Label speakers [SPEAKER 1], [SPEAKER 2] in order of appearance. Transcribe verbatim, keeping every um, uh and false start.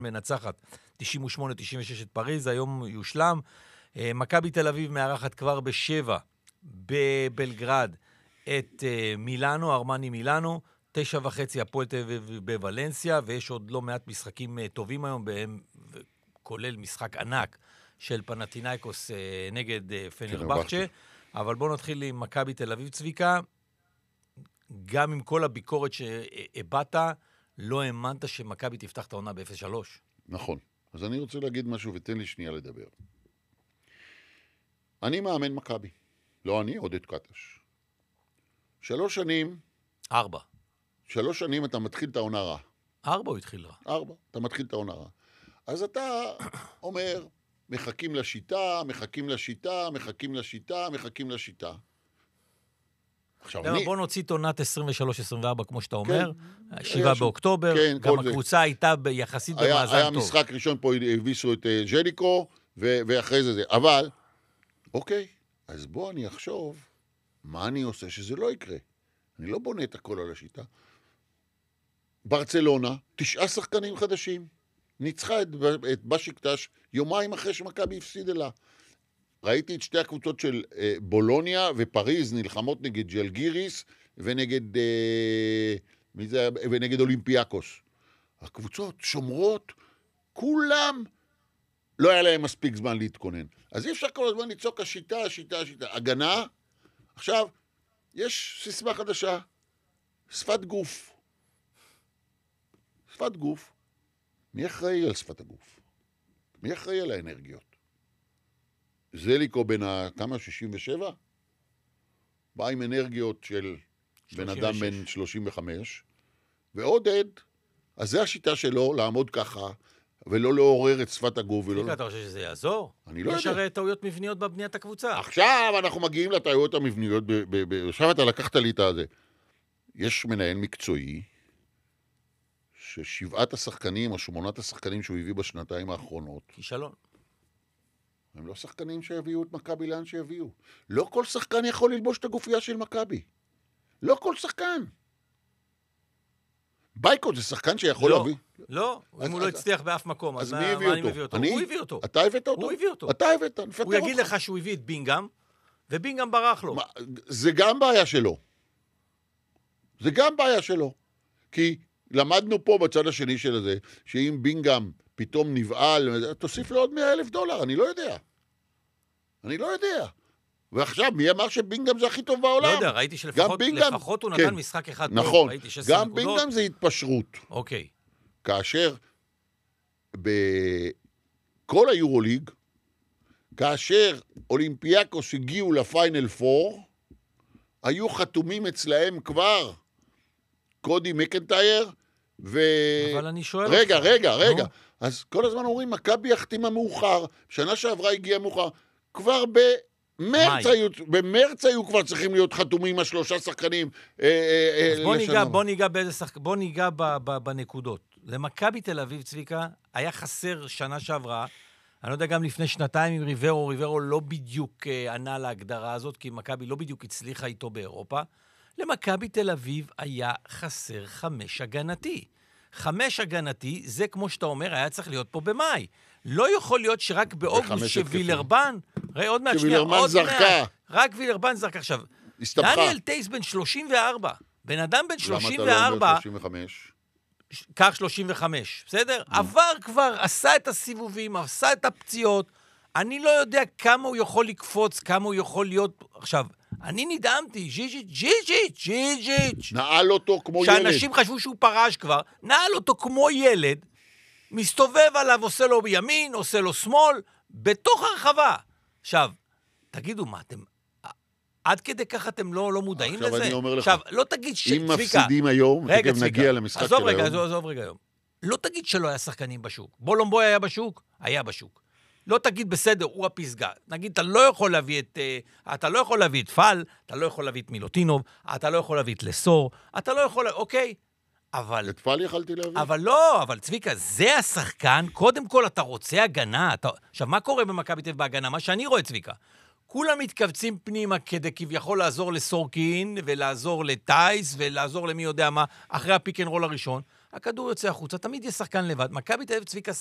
[SPEAKER 1] מנצחת תשעים ושמונה תשעים ושש את פריז, היום יושלם. מכבי תל אביב מארחת כבר בשבע בבלגרד את מילאנו, ארמני מילאנו, תשע וחצי הפועל תל אביב בוולנסיה, ויש עוד לא מעט משחקים טובים היום, בהם, כולל משחק ענק של פנתינייקוס נגד פנרבחצ'ה. אבל בואו נתחיל עם מכבי תל אביב, צביקה. גם עם כל הביקורת שהבאת, לא האמנת שמכבי תפתח את העונה ב-אפס שלוש.
[SPEAKER 2] נכון. אז אני רוצה להגיד משהו ותן לי שנייה לדבר. אני מאמן מכבי. לא אני, עודד קטש. שלוש שנים...
[SPEAKER 1] ארבע.
[SPEAKER 2] שלוש שנים אתה מתחיל את העונה רע.
[SPEAKER 1] ארבע הוא התחיל רע.
[SPEAKER 2] ארבע. אתה מתחיל את העונה רע. אז אתה אומר, מחכים לשיטה, מחכים לשיטה, מחכים לשיטה, מחכים לשיטה. עכשיו אני...
[SPEAKER 1] בוא נוציא את עונת עשרים ושלוש עשרים וארבע, כמו שאתה אומר, שבעה באוקטובר, גם הקבוצה הייתה יחסית במאזן טוב.
[SPEAKER 2] היה משחק ראשון פה, הביסו את ג'ליקו, ואחרי זה זה. אבל, אוקיי, אז בוא אני אחשוב, מה אני עושה שזה לא יקרה? אני לא בונה את הכל על השיטה. ברצלונה, תשעה שחקנים חדשים, ניצחה את, את בשיקטש יומיים אחרי שמכבי הפסידה לה. ראיתי את שתי הקבוצות של אה, בולוניה ופריז נלחמות נגד ג'לגיריס ונגד, אה, מי זה, ונגד אולימפיאקוס. הקבוצות שומרות, כולם לא היה להם מספיק זמן להתכונן. אז אי אפשר כל הזמן לצעוק השיטה, השיטה, השיטה. הגנה, עכשיו, יש סיסמה חדשה, שפת גוף. שפת גוף. מי אחראי על שפת הגוף? מי אחראי על האנרגיות? זליקו בן כמה? שישים ושבע? בא עם אנרגיות של בן אדם בן שלושים וחמש, ועודד, אז זה השיטה שלו, לעמוד ככה, ולא לעורר את שפת הגוף.
[SPEAKER 1] ולא... אתה חושב שזה יעזור?
[SPEAKER 2] אני לא יודע.
[SPEAKER 1] יש הרי טעויות מבניות בבניית הקבוצה.
[SPEAKER 2] עכשיו אנחנו מגיעים לטעויות המבניות, ב- ב- ב- עכשיו אתה לקחת לי את הזה. יש מנהל מקצועי, ששבעת השחקנים או שמונת השחקנים שהוא הביא בשנתיים האחרונות,
[SPEAKER 1] כישלון.
[SPEAKER 2] הם לא שחקנים שיביאו את מכבי לאן שיביאו. לא כל שחקן יכול ללבוש את הגופייה של מכבי. לא כל שחקן. בייקו זה שחקן שיכול
[SPEAKER 1] לא,
[SPEAKER 2] להביא.
[SPEAKER 1] לא, אז, אם הוא אז, לא הצליח באף מקום,
[SPEAKER 2] אז,
[SPEAKER 1] אז
[SPEAKER 2] מי
[SPEAKER 1] מה, מה אני מביא אותו?
[SPEAKER 2] אני?
[SPEAKER 1] הוא הביא אותו.
[SPEAKER 2] אתה הבאת אותו?
[SPEAKER 1] הוא הביא אותו.
[SPEAKER 2] אתה הבאת, נפטר
[SPEAKER 1] הוא יגיד אותך שהוא הביא את בינגאם, ובינגאם ברח לו.
[SPEAKER 2] מה, זה גם בעיה שלו. זה גם בעיה שלו. כי למדנו פה בצד השני של זה, שאם בינגאם פתאום נבעל, תוסיף לו עוד מאה אלף דולר, אני לא יודע. אני לא יודע. ועכשיו, מי אמר שבינגאם זה הכי טוב בעולם?
[SPEAKER 1] לא יודע, ראיתי שלפחות בינגאם, לפחות הוא נתן כן. משחק אחד
[SPEAKER 2] נכון.
[SPEAKER 1] טוב. נכון,
[SPEAKER 2] גם בינגאם זה התפשרות.
[SPEAKER 1] אוקיי.
[SPEAKER 2] כאשר בכל היורוליג, כאשר אולימפיאקוס הגיעו לפיינל פור, היו חתומים אצלהם כבר קודי מקנטייר, ו...
[SPEAKER 1] אבל אני שואל
[SPEAKER 2] רגע,
[SPEAKER 1] אותך.
[SPEAKER 2] רגע, רגע. אז כל הזמן אומרים, מכבי החתימה מאוחר, שנה שעברה הגיעה מאוחר, כבר במרץ היו, במרץ היו כבר צריכים להיות חתומים השלושה שחקנים.
[SPEAKER 1] אז בוא ניגע, בוא ניגע באיזה שחק... בוא ניגע ב, ב, בנקודות. למכבי תל אביב, צביקה, היה חסר שנה שעברה, אני לא יודע גם לפני שנתיים עם ריברו, ריברו לא בדיוק ענה להגדרה הזאת, כי מכבי לא בדיוק הצליחה איתו באירופה. למכבי תל אביב היה חסר חמש הגנתי. חמש הגנתי, זה כמו שאתה אומר, היה צריך להיות פה במאי. לא יכול להיות שרק באוגוסט שווילרבן, ראי עוד מעט שנייה, עוד מעט, רק וילרבן זרקה. עכשיו, דניאל טייס בן שלושים וארבע, בן אדם בן שלושים וארבע,
[SPEAKER 2] למה אתה לא אומר שלושים וחמש?
[SPEAKER 1] כך שלושים וחמש, בסדר? עבר כבר, עשה את הסיבובים, עשה את הפציעות, אני לא יודע כמה הוא יכול לקפוץ, כמה הוא יכול להיות, עכשיו, אני נדהמתי, ג'יג'יץ', ג'יג'יץ', ג'יג'יץ'.
[SPEAKER 2] נעל אותו כמו ילד.
[SPEAKER 1] שאנשים חשבו שהוא פרש כבר, נעל אותו כמו ילד, מסתובב עליו, עושה לו בימין, עושה לו שמאל, בתוך הרחבה. עכשיו, תגידו מה, אתם, עד כדי כך אתם לא, לא מודעים
[SPEAKER 2] עכשיו
[SPEAKER 1] לזה?
[SPEAKER 2] עכשיו אני אומר לך,
[SPEAKER 1] עכשיו, לא תגיד ש...
[SPEAKER 2] אם מפסידים היום,
[SPEAKER 1] רגע,
[SPEAKER 2] תכף נגיע למשחק
[SPEAKER 1] עזוב
[SPEAKER 2] של
[SPEAKER 1] רגע,
[SPEAKER 2] היום.
[SPEAKER 1] עזוב רגע היום. לא תגיד שלא היה שחקנים בשוק. בולומבוי היה בשוק? היה בשוק. לא תגיד בסדר, הוא הפסגה. נגיד, אתה לא יכול להביא את, אתה לא יכול להביא את פל, אתה לא יכול להביא את מילוטינוב, אתה לא יכול להביא את לסור, אתה לא יכול, אוקיי, אבל...
[SPEAKER 2] את פל יכלתי להביא?
[SPEAKER 1] אבל לא, אבל צביקה, זה השחקן, קודם כל אתה רוצה הגנה. אתה... עכשיו, מה קורה במכבי תל אביב בהגנה? מה שאני רואה, צביקה, כולם מתכווצים פנימה כדי כביכול לעזור לסורקין, ולעזור לטייס, ולעזור למי יודע מה, אחרי הפיק אנד רול הראשון, הכדור יוצא החוצה, תמיד יש שחקן לבד. מכבי תל אביב צביקה